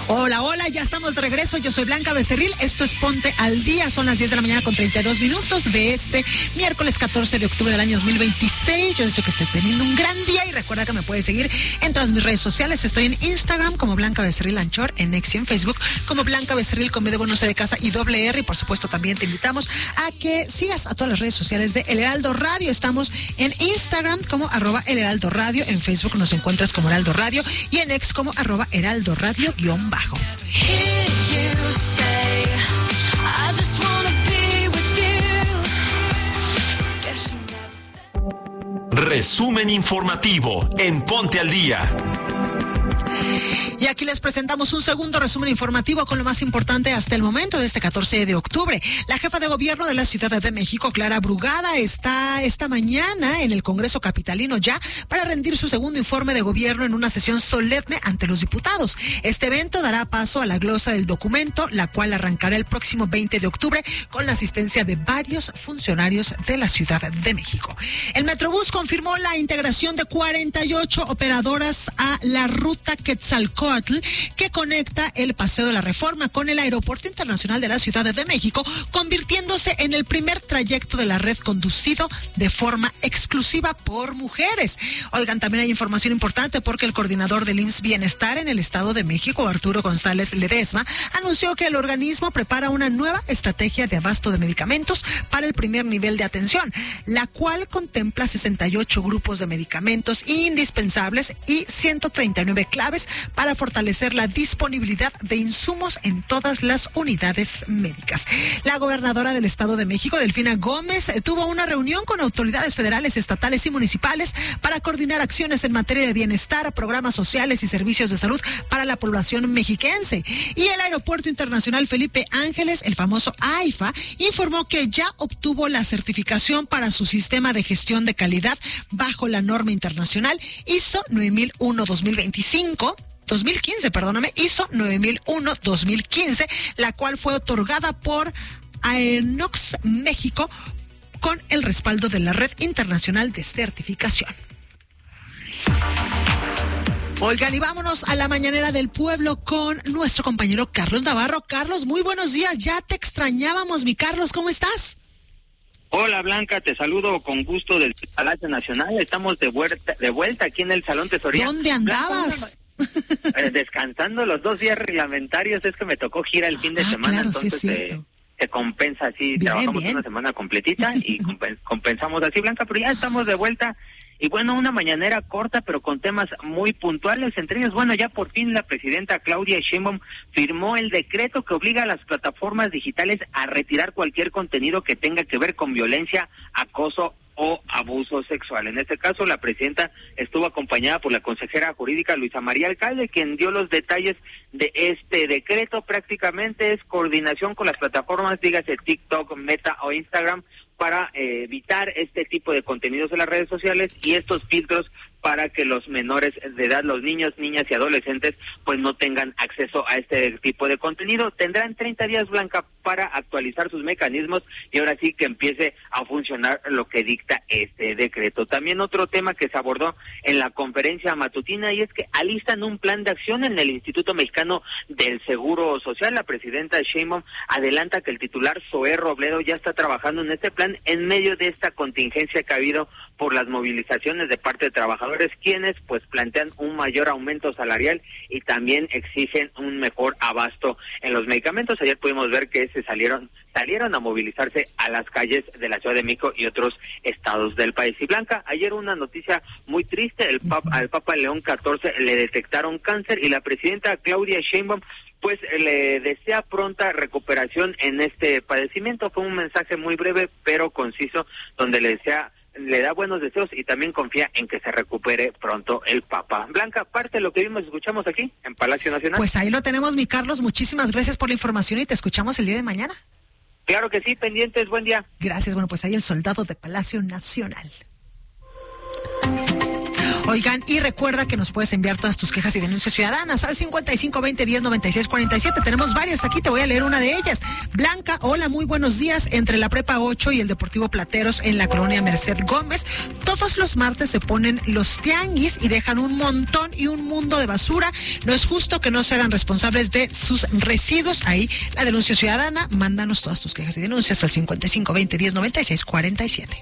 Hola, hola, ya estamos de regreso. Yo soy Blanca Becerril. Esto es Ponte al Día. Son las 10 de la mañana con 32 minutos de este miércoles 14 de octubre del año 2026. Yo deseo que esté teniendo un gran día y recuerda que me puedes seguir en todas mis redes sociales. Estoy en Instagram como Blanca Becerril Anchor, en X y en Facebook como Blanca Becerril con B de bueno, C de casa y doble R. Y por supuesto también te invitamos a que sigas a todas las redes sociales de El Heraldo Radio. Estamos en Instagram como @El Heraldo Radio. En Facebook nos encuentras como Heraldo Radio y en X como @Heraldo Radio _. Resumen informativo en Ponte al Día. Y aquí les presentamos un segundo resumen informativo con lo más importante hasta el momento de este 14 de octubre. La jefa de gobierno de la Ciudad de México, Clara Brugada, está esta mañana en el Congreso Capitalino ya para rendir su segundo informe de gobierno en una sesión solemne ante los diputados. Este evento dará paso a la glosa del documento, la cual arrancará el próximo 20 de octubre con la asistencia de varios funcionarios de la Ciudad de México. El Metrobús confirmó la integración de 48 operadoras a la ruta Quetzalcóatl, que conecta el Paseo de la Reforma con el Aeropuerto Internacional de la Ciudad de México, convirtiéndose en el primer trayecto de la red conducido de forma exclusiva por mujeres. Oigan, también hay información importante porque el coordinador del IMSS Bienestar en el Estado de México, Arturo González Ledesma, anunció que el organismo prepara una nueva estrategia de abasto de medicamentos para el primer nivel de atención, la cual contempla 68 grupos de medicamentos indispensables y 139 claves para fortalecer la disponibilidad de insumos en todas las unidades médicas. La gobernadora del Estado de México, Delfina Gómez, tuvo una reunión con autoridades federales, estatales y municipales para coordinar acciones en materia de bienestar, programas sociales y servicios de salud para la población mexiquense. Y el Aeropuerto Internacional Felipe Ángeles, el famoso AIFA, informó que ya obtuvo la certificación para su sistema de gestión de calidad bajo la norma internacional ISO 2015, ISO 9001-2015, la cual fue otorgada por Aenox México con el respaldo de la Red Internacional de Certificación. Oigan, y vámonos a la mañanera del pueblo con nuestro compañero Carlos Navarro. Carlos, muy buenos días, ya te extrañábamos, mi Carlos, ¿cómo estás? Hola Blanca, te saludo con gusto del Palacio Nacional. Estamos de vuelta aquí en el Salón Tesoría. ¿Dónde andabas? Descansando los 2 días reglamentarios, es que me tocó gira el fin de semana, claro, entonces sí es se compensa así, bien, trabajamos bien. una semana completita y compensamos así, Blanca, pero ya estamos de vuelta. Y bueno, una mañanera corta, pero con temas muy puntuales, entre ellos, bueno, ya por fin la presidenta Claudia Sheinbaum firmó el decreto que obliga a las plataformas digitales a retirar cualquier contenido que tenga que ver con violencia, acoso o abuso sexual. En este caso, la presidenta estuvo acompañada por la consejera jurídica Luisa María Alcalde, quien dio los detalles de este decreto. Prácticamente es coordinación con las plataformas, dígase TikTok, Meta o Instagram, para evitar este tipo de contenidos en las redes sociales y estos filtros para que los menores de edad, los niños, niñas y adolescentes, pues no tengan acceso a este tipo de contenido. Tendrán 30 días, Blanca, para actualizar sus mecanismos y ahora sí que empiece a funcionar lo que dicta este decreto. También otro tema que se abordó en la conferencia matutina y es que alistan un plan de acción en el Instituto Mexicano del Seguro Social. La presidenta Sheinbaum adelanta que el titular Zoé Robledo ya está trabajando en este plan en medio de esta contingencia que ha habido por las movilizaciones de parte de trabajadores, quienes pues plantean un mayor aumento salarial y también exigen un mejor abasto en los medicamentos. Ayer pudimos ver que se salieron a movilizarse a las calles de la Ciudad de México y otros estados del país. Y Blanca, ayer una noticia muy triste, al Papa León XIV le detectaron cáncer y la presidenta Claudia Sheinbaum pues le desea pronta recuperación en este padecimiento. Fue un mensaje muy breve pero conciso, donde le da buenos deseos y también confía en que se recupere pronto el Papa. Blanca, parte de lo que vimos y escuchamos aquí en Palacio Nacional. Pues ahí lo tenemos, mi Carlos. Muchísimas gracias por la información y te escuchamos el día de mañana. Claro que sí, pendientes, buen día. Gracias, bueno, pues ahí el soldado de Palacio Nacional. Oigan, y recuerda que nos puedes enviar todas tus quejas y denuncias ciudadanas al 5520109647. Tenemos varias aquí, te voy a leer una de ellas. Blanca, hola, muy buenos días. Entre la Prepa 8 y el Deportivo Plateros en la colonia Merced Gómez, todos los martes se ponen los tianguis y dejan un montón y un mundo de basura. No es justo que no se hagan responsables de sus residuos. Ahí la denuncia ciudadana, mándanos todas tus quejas y denuncias al 5520109647.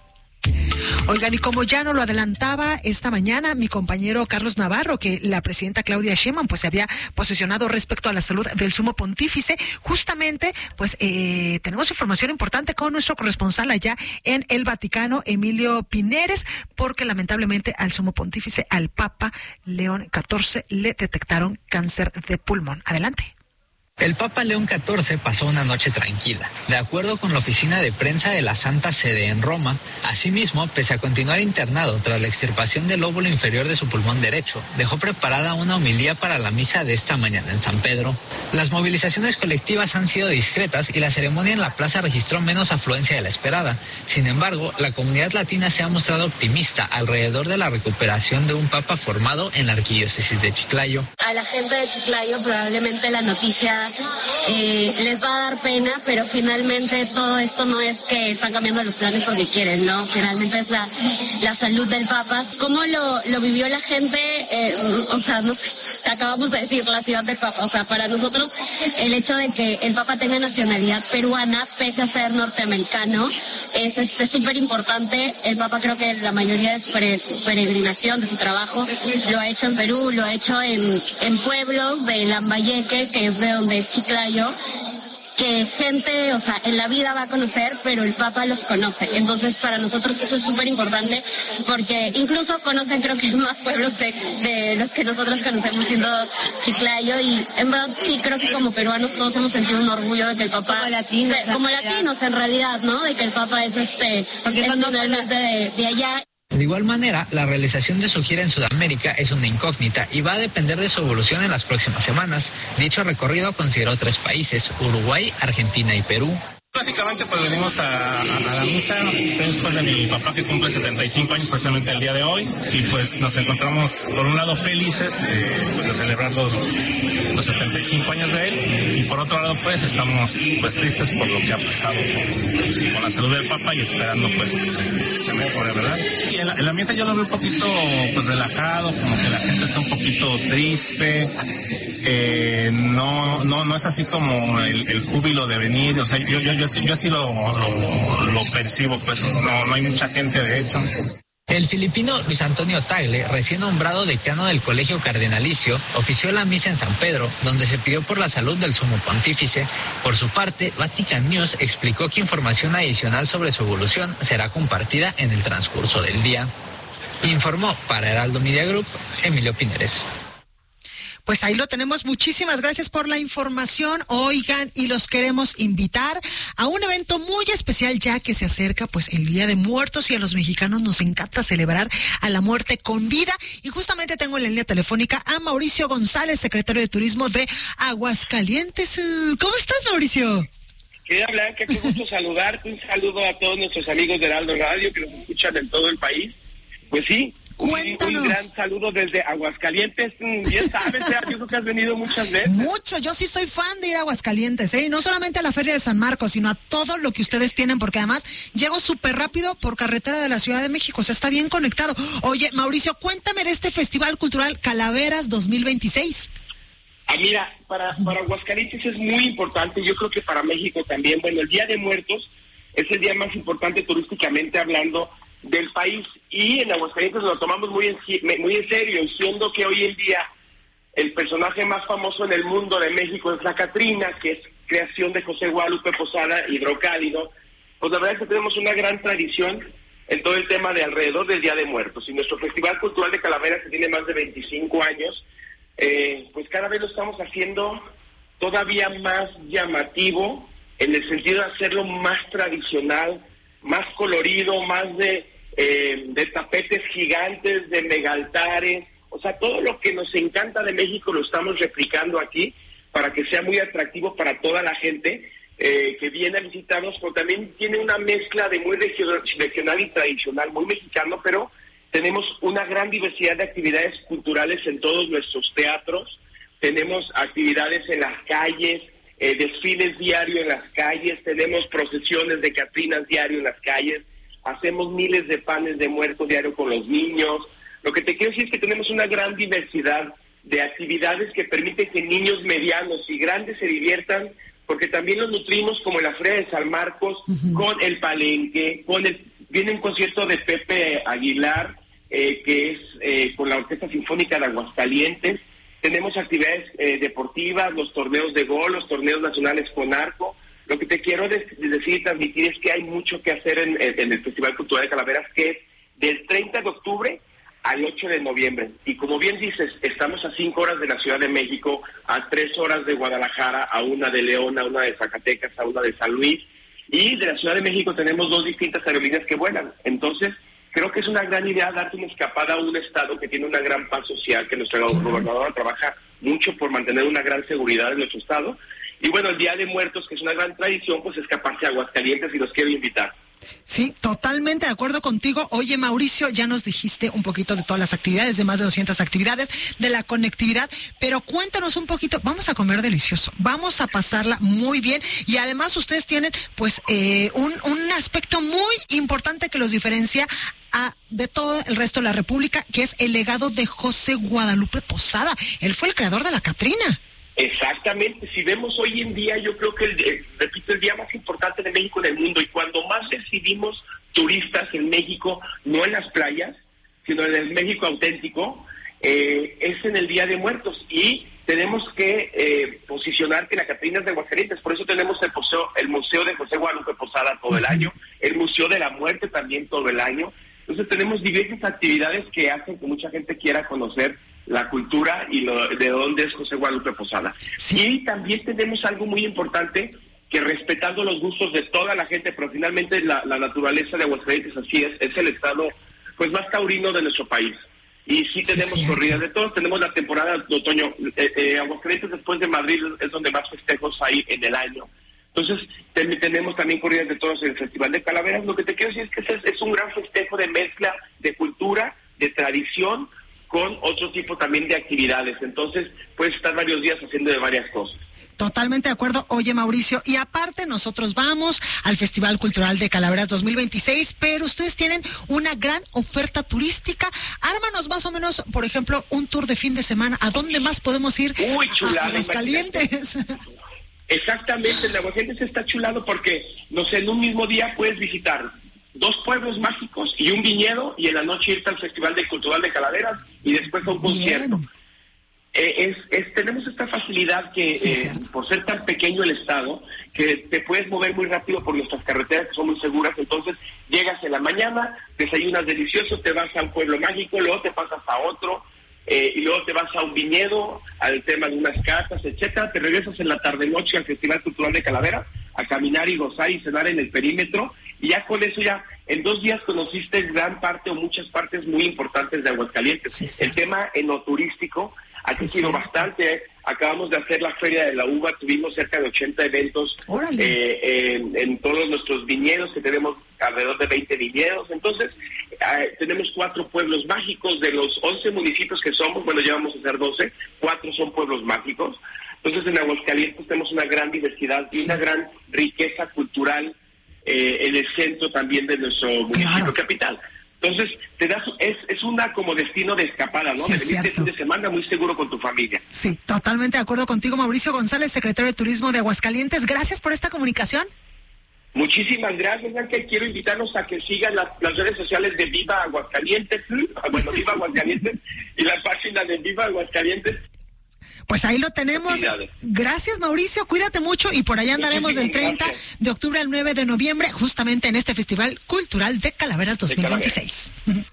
Oigan, y como ya no lo adelantaba esta mañana mi compañero Carlos Navarro, que la presidenta Claudia Sheinbaum pues se había posicionado respecto a la salud del sumo pontífice, justamente pues tenemos información importante con nuestro corresponsal allá en el Vaticano, Emilio Pineres, porque lamentablemente al sumo pontífice, al Papa León XIV, le detectaron cáncer de pulmón. Adelante. El Papa León XIV pasó una noche tranquila, de acuerdo con la oficina de prensa de la Santa Sede en Roma. Asimismo, pese a continuar internado tras la extirpación del lóbulo inferior de su pulmón derecho, dejó preparada una homilía para la misa de esta mañana en San Pedro. Las movilizaciones colectivas han sido discretas y la ceremonia en la plaza registró menos afluencia de la esperada. Sin embargo, la comunidad latina se ha mostrado optimista alrededor de la recuperación de un papa formado en la arquidiócesis de Chiclayo. A la gente de Chiclayo probablemente la noticia les va a dar pena, pero finalmente todo esto no es que están cambiando los planes porque quieren, ¿no? Finalmente es la salud del Papa. ¿Cómo lo vivió la gente? O sea, no sé, acabamos de decir la ciudad del Papa. O sea, para nosotros el hecho de que el Papa tenga nacionalidad peruana, pese a ser norteamericano, es súper importante. El Papa, creo que la mayoría de su peregrinación, de su trabajo, lo ha hecho en Perú, lo ha hecho en pueblos de Lambayeque, que es de donde es Chiclayo, que gente, o sea, en la vida va a conocer, pero el Papa los conoce. Entonces, para nosotros eso es súper importante, porque incluso conocen, creo que más pueblos de los que nosotros conocemos siendo Chiclayo, y en verdad sí, creo que como peruanos todos hemos sentido un orgullo de que el Papa, como latinos en realidad, ¿no? De que el Papa es totalmente de allá. De igual manera, la realización de su gira en Sudamérica es una incógnita y va a depender de su evolución en las próximas semanas. Dicho recorrido consideró 3 países: Uruguay, Argentina y Perú. Básicamente pues venimos a la misa después de mi papá, que cumple 75 años precisamente el día de hoy, y pues nos encontramos por un lado felices pues de celebrar los 75 años de él, y por otro lado pues estamos pues tristes por lo que ha pasado con la salud del Papa, y esperando pues que se mejore, ¿verdad? Y el ambiente yo lo veo un poquito pues relajado, como que la gente está un poquito triste. No es así como el júbilo de venir, o sea, yo así lo percibo, pues no hay mucha gente, de hecho. El filipino Luis Antonio Tagle, recién nombrado decano del Colegio Cardenalicio, ofició la misa en San Pedro, donde se pidió por la salud del sumo pontífice. Por su parte, Vatican News explicó que información adicional sobre su evolución será compartida en el transcurso del día. Informó para Heraldo Media Group, Emilio Pineres. Pues ahí lo tenemos. Muchísimas gracias por la información. Oigan, y los queremos invitar a un evento muy especial ya que se acerca pues el Día de Muertos, y a los mexicanos nos encanta celebrar a la muerte con vida. Y justamente tengo en la línea telefónica a Mauricio González, secretario de Turismo de Aguascalientes. ¿Cómo estás, Mauricio? Querida Blanca, qué gusto saludarte. Un saludo a todos nuestros amigos de Heraldo Radio que nos escuchan en todo el país. Pues sí. Cuéntanos. Un gran saludo desde Aguascalientes. Ya sabes, yo creo que has venido muchas veces. Mucho, yo sí soy fan de ir a Aguascalientes, y no solamente a la Feria de San Marcos, sino a todo lo que ustedes tienen, porque además llego súper rápido por carretera de la Ciudad de México, o sea, está bien conectado. Oye, Mauricio, cuéntame de este Festival Cultural Calaveras 2026. Mira, para Aguascalientes es muy importante, yo creo que para México también. Bueno, el Día de Muertos es el día más importante turísticamente hablando del país, y en Aguascalientes lo tomamos muy en serio, siendo que hoy en día el personaje más famoso en el mundo de México es la Catrina, que es creación de José Guadalupe Posada, Hidrocálido. Pues la verdad es que tenemos una gran tradición en todo el tema de alrededor del Día de Muertos, y nuestro Festival Cultural de Calaveras, que tiene más de 25 años, pues cada vez lo estamos haciendo todavía más llamativo, en el sentido de hacerlo más tradicional, más colorido, más de tapetes gigantes, de megaltares. O sea, todo lo que nos encanta de México lo estamos replicando aquí para que sea muy atractivo para toda la gente que viene a visitarnos, pero también tiene una mezcla de muy regional y tradicional, muy mexicano, pero tenemos una gran diversidad de actividades culturales en todos nuestros teatros, tenemos actividades en las calles, desfiles diario en las calles, tenemos procesiones de catrinas diario en las calles, hacemos miles de panes de muertos diario con los niños. Lo que te quiero decir es que tenemos una gran diversidad de actividades que permiten que niños medianos y grandes se diviertan, porque también los nutrimos como en la Feria de San Marcos, con el palenque, viene un concierto de Pepe Aguilar, que es con la Orquesta Sinfónica de Aguascalientes. Tenemos actividades deportivas, los torneos de gol, los torneos nacionales con arco. Lo que te quiero decir y transmitir es que hay mucho que hacer en el Festival Cultural de Calaveras, que es del 30 de octubre al 8 de noviembre. Y como bien dices, estamos a 5 horas de la Ciudad de México, a 3 horas de Guadalajara, a 1 de León, a 1 de Zacatecas, a 1 de San Luis. Y de la Ciudad de México tenemos 2 distintas aerolíneas que vuelan. Entonces, creo que es una gran idea darte una escapada a un estado que tiene una gran paz social, que nuestra gobernadora trabaja mucho por mantener una gran seguridad en nuestro estado. Y bueno, el Día de Muertos, que es una gran tradición, pues escaparse a Aguascalientes y los quiero invitar. Sí, totalmente de acuerdo contigo. Oye, Mauricio, ya nos dijiste un poquito de todas las actividades, de más de 200 actividades, de la conectividad, pero cuéntanos un poquito. Vamos a comer delicioso, vamos a pasarla muy bien y además ustedes tienen pues un aspecto muy importante que los diferencia de todo el resto de la República, que es el legado de José Guadalupe Posada. Él fue el creador de la Catrina. Exactamente, si vemos hoy en día, yo creo que el día más importante de México en el mundo, y cuando más recibimos turistas en México, no en las playas, sino en el México auténtico, es en el Día de Muertos, y tenemos que posicionar que la Catrina es de Aguascalientes. Por eso tenemos el Museo de José Guadalupe Posada todo el año, el Museo de la Muerte también todo el año. Entonces tenemos diversas actividades que hacen que mucha gente quiera conocer la cultura y de dónde es José Guadalupe Posada. Sí. Y también tenemos algo muy importante, que respetando los gustos de toda la gente, pero finalmente la naturaleza de Aguascalientes así es el estado pues más taurino de nuestro país. Y sí tenemos corridas de todos, tenemos la temporada de otoño. Aguascalientes después de Madrid es donde más festejos hay en el año. Entonces tenemos también corridas de todos en el Festival de Calaveras. Lo que te quiero decir es que es un gran festejo de mezcla de cultura, de tradición, con otro tipo también de actividades. Entonces, puedes estar varios días haciendo de varias cosas. Totalmente de acuerdo. Oye, Mauricio, y aparte nosotros vamos al Festival Cultural de Calaveras 2026, pero ustedes tienen una gran oferta turística. Ármanos más o menos, por ejemplo, un tour de fin de semana. ¿A dónde más podemos ir? Chulada, a Aguascalientes. Exactamente, el Aguascalientes está chulado porque, no sé, en un mismo día puedes visitar 2 pueblos mágicos y un viñedo, y en la noche irte al Festival Cultural de Calaveras y después a un concierto. Tenemos esta facilidad que, por ser tan pequeño el estado, que te puedes mover muy rápido por nuestras carreteras que son muy seguras. Entonces llegas en la mañana, desayunas delicioso, te vas a un pueblo mágico, luego te pasas a otro, y luego te vas a un viñedo, al tema de unas casas, etcétera. Te regresas en la tarde-noche al Festival Cultural de Calaveras a caminar y gozar y cenar en el perímetro, y ya con eso ya en 2 días conociste gran parte o muchas partes muy importantes de Aguascalientes. El tema enoturístico ha crecido bastante. Acabamos de hacer la Feria de la Uva, tuvimos cerca de 80 eventos en todos nuestros viñedos, que tenemos alrededor de 20 viñedos. Entonces, tenemos 4 pueblos mágicos. De los 11 municipios que somos, bueno, ya vamos a ser 12, 4 son pueblos mágicos. Entonces, en Aguascalientes tenemos una gran diversidad y una gran riqueza cultural en el centro también de nuestro municipio capital. Entonces, es una como destino de escapada, ¿no? Sí, de venirte fin de semana muy seguro con tu familia. Sí, totalmente de acuerdo contigo, Mauricio González, secretario de Turismo de Aguascalientes. Gracias por esta comunicación. Muchísimas gracias, Blanca. Quiero invitarlos a que sigan las redes sociales de Viva Aguascalientes, Viva Aguascalientes, y la página de Viva Aguascalientes. Pues ahí lo tenemos. Gracias, Mauricio, cuídate mucho, y por allá andaremos del 30 de octubre al 9 de noviembre, justamente en este Festival Cultural de Calaveras 2026.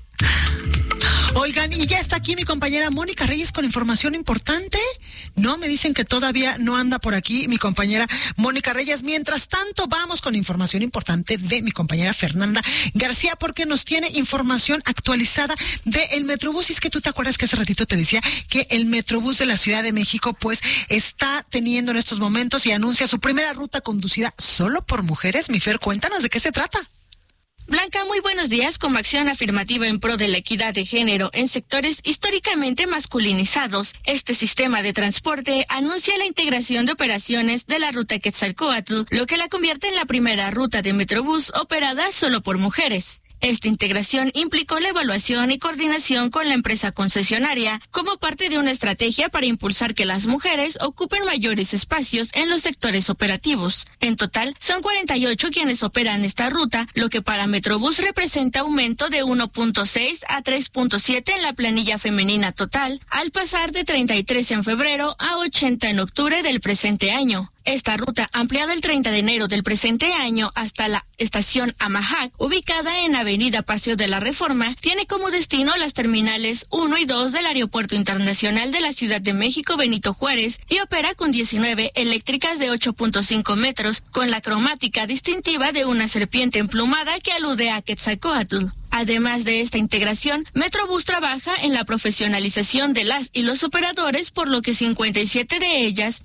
Oigan, y ya está aquí mi compañera Mónica Reyes con información importante. No, me dicen que todavía no anda por aquí mi compañera Mónica Reyes. Mientras tanto, vamos con información importante de mi compañera Fernanda García, porque nos tiene información actualizada del Metrobús. Y es que tú te acuerdas que hace ratito te decía que el Metrobús de la Ciudad de México pues está teniendo en estos momentos y anuncia su primera ruta conducida solo por mujeres. Mi Fer, cuéntanos de qué se trata. Blanca, muy buenos días. Como acción afirmativa en pro de la equidad de género en sectores históricamente masculinizados, este sistema de transporte anuncia la integración de operaciones de la ruta Quetzalcóatl, lo que la convierte en la primera ruta de Metrobús operada solo por mujeres. Esta integración implicó la evaluación y coordinación con la empresa concesionaria como parte de una estrategia para impulsar que las mujeres ocupen mayores espacios en los sectores operativos. En total, son 48 quienes operan esta ruta, lo que para Metrobús representa aumento de 1.6 a 3.7 en la planilla femenina total, al pasar de 33 en febrero a 80 en octubre del presente año. Esta ruta, ampliada el 30 de enero del presente año hasta la estación Amahac, ubicada en Avenida Paseo de la Reforma, tiene como destino las terminales 1 y 2 del Aeropuerto Internacional de la Ciudad de México Benito Juárez y opera con 19 eléctricas de 8.5 metros, con la cromática distintiva de una serpiente emplumada que alude a Quetzalcóatl. Además de esta integración, Metrobús trabaja en la profesionalización de las y los operadores, por lo que 57 de ellas